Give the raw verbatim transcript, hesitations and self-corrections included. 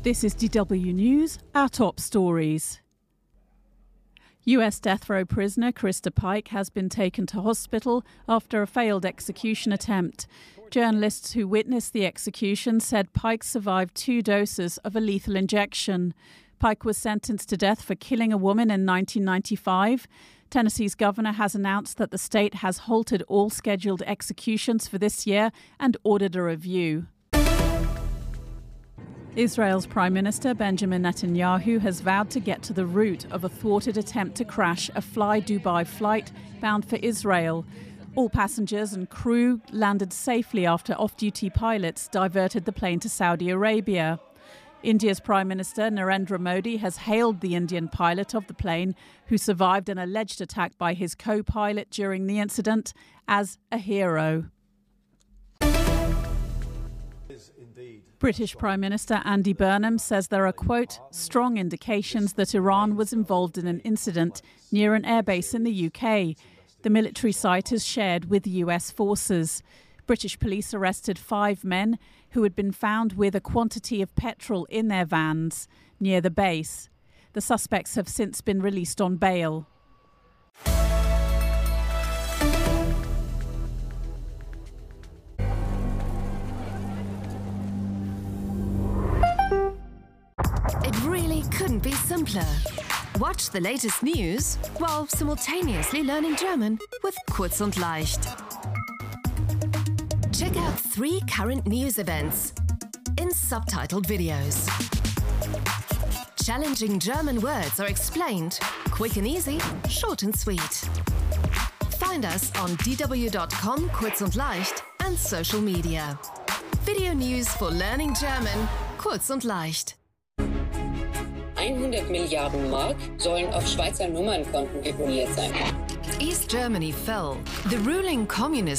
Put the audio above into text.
This is D W News, our top stories. U S death row prisoner Krista Pike has been taken to hospital after a failed execution attempt. Journalists who witnessed the execution said Pike survived two doses of a lethal injection. Pike was sentenced to death for killing a woman in nineteen ninety-five. Tennessee's governor has announced that the state has halted all scheduled executions for this year and ordered a review. Israel's Prime Minister Benjamin Netanyahu has vowed to get to the root of a thwarted attempt to crash a Fly Dubai flight bound for Israel. All passengers and crew landed safely after off-duty pilots diverted the plane to Saudi Arabia. India's Prime Minister Narendra Modi has hailed the Indian pilot of the plane, who survived an alleged attack by his co-pilot during the incident, as a hero. British Prime Minister Andy Burnham says there are, quote, strong indications that Iran was involved in an incident near an airbase in the U K. The military site is shared with U S forces. British police arrested five men who had been found with a quantity of petrol in their vans near the base. The suspects have since been released on bail. It really couldn't be simpler. Watch the latest news while simultaneously learning German with Kurz und Leicht. Check out three current news events in subtitled videos. Challenging German words are explained quick and easy, short and sweet. Find us on d w dot com, Kurz und Leicht, and social media. Video news for learning German, Kurz und Leicht. hundert Milliarden Mark sollen auf Schweizer Nummernkonten deponiert sein. East Germany fell. The ruling communist